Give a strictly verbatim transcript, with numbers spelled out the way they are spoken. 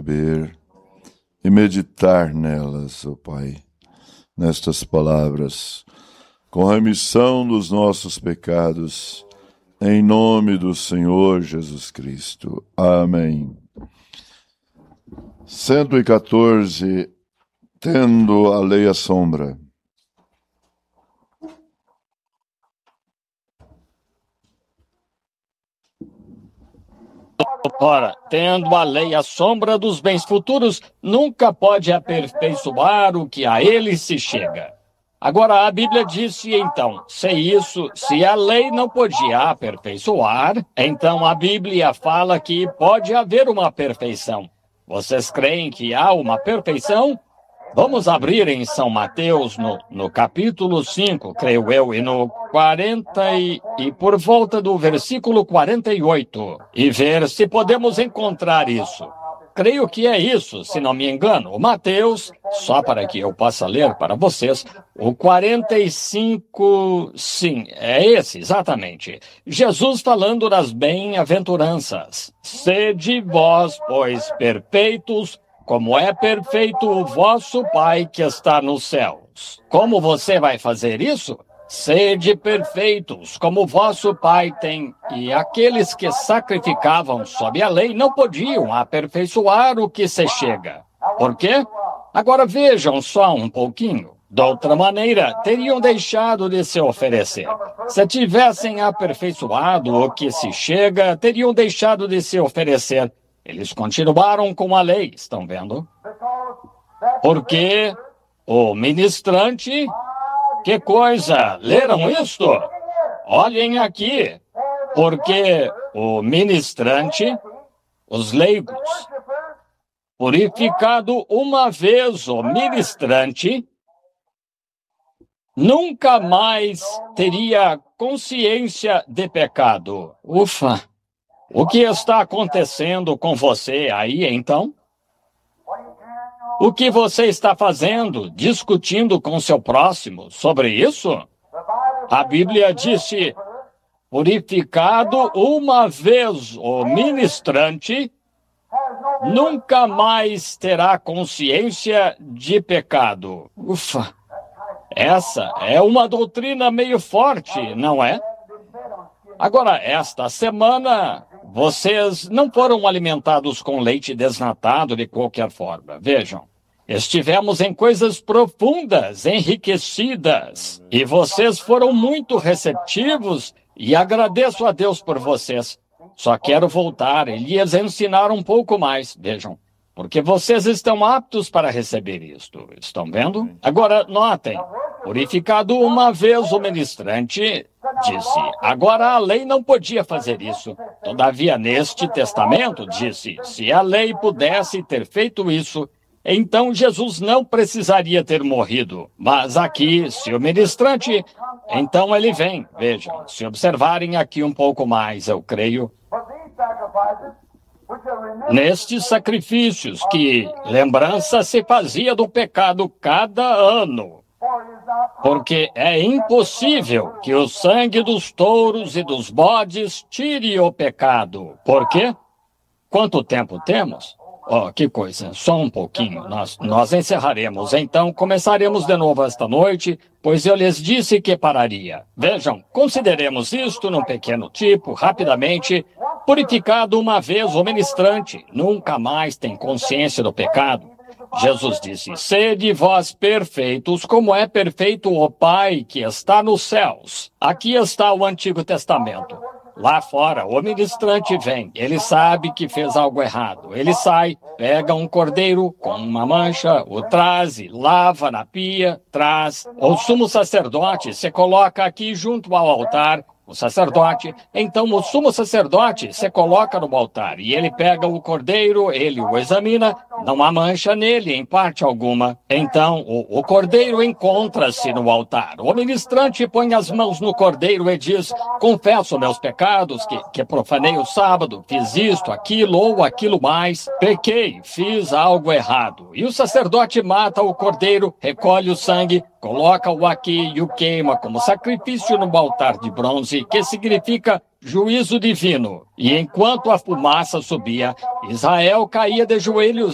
receber e meditar nelas, ó Pai, nestas palavras, com remissão dos nossos pecados, em nome do Senhor Jesus Cristo. Amém. cento e quatorze, tendo a lei à sombra. Ora, tendo a lei à sombra dos bens futuros, nunca pode aperfeiçoar o que a ele se chega. Agora, a Bíblia disse, então, se isso, se a lei não podia aperfeiçoar, então a Bíblia fala que pode haver uma perfeição. Vocês creem que há uma perfeição? Vamos abrir em São Mateus, no, no capítulo cinco, creio eu, e no quarenta e, e por volta do versículo quarenta e oito, e ver se podemos encontrar isso. Creio que é isso, se não me engano. O Mateus, só para que eu possa ler para vocês, o quarenta e cinco, sim, é esse, exatamente. Jesus falando das bem-aventuranças. Sede vós, pois, perfeitos, como é perfeito o vosso Pai que está nos céus. Como você vai fazer isso? Sede perfeitos, como o vosso Pai tem. E aqueles que sacrificavam sob a lei não podiam aperfeiçoar o que se chega. Por quê? Agora vejam só um pouquinho. De outra maneira, teriam deixado de se oferecer. Se tivessem aperfeiçoado o que se chega, teriam deixado de se oferecer. Eles continuaram com a lei, estão vendo? Porque o ministrante... Que coisa! Leram isto? Olhem aqui. Porque o ministrante, os leigos, purificado uma vez o ministrante, nunca mais teria consciência de pecado. Ufa! O que está acontecendo com você aí, então? O que você está fazendo, discutindo com seu próximo sobre isso? A Bíblia disse, purificado uma vez o ministrante, nunca mais terá consciência de pecado. Ufa! Essa é uma doutrina meio forte, não é? Agora, esta semana, vocês não foram alimentados com leite desnatado de qualquer forma. Vejam, estivemos em coisas profundas, enriquecidas, e vocês foram muito receptivos, e agradeço a Deus por vocês. Só quero voltar e lhes ensinar um pouco mais, vejam, porque vocês estão aptos para receber isto. Estão vendo? Agora, notem, purificado uma vez o ministrante... Disse, agora a lei não podia fazer isso. Todavia, neste testamento, disse, se a lei pudesse ter feito isso, então Jesus não precisaria ter morrido. Mas aqui, se o ministrante, então ele vem. Vejam, se observarem aqui um pouco mais, eu creio, nestes sacrifícios que lembrança se fazia do pecado cada ano. Porque é impossível que o sangue dos touros e dos bodes tire o pecado. Por quê? Quanto tempo temos? Oh, que coisa, só um pouquinho. Nós, nós encerraremos, então começaremos de novo esta noite, pois eu lhes disse que pararia. Vejam, consideremos isto num pequeno tipo, rapidamente. Purificado uma vez o ministrante, nunca mais tem consciência do pecado. Jesus disse, sede vós perfeitos, como é perfeito o Pai que está nos céus. Aqui está o Antigo Testamento. Lá fora, o ministrante vem. Ele sabe que fez algo errado. Ele sai, pega um cordeiro com uma mancha, o traz e lava na pia, traz. O sumo sacerdote se coloca aqui junto ao altar, o sacerdote. Então o sumo sacerdote se coloca no altar e ele pega o cordeiro, ele o examina, não há mancha nele em parte alguma. Então o, o cordeiro encontra-se no altar. O ministrante põe as mãos no cordeiro e diz, confesso meus pecados, que, que profanei o sábado, fiz isto, aquilo ou aquilo mais, pequei, fiz algo errado. E o sacerdote mata o cordeiro, recolhe o sangue, coloca-o aqui e o queima como sacrifício no altar de bronze, que significa juízo divino. E enquanto a fumaça subia, Israel caía de joelhos